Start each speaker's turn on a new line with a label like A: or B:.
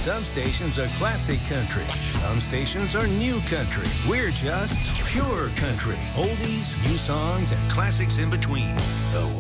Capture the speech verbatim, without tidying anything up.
A: Some stations are classic country. Some stations are new country. We're just pure country. Oldies, new songs, and classics in between. The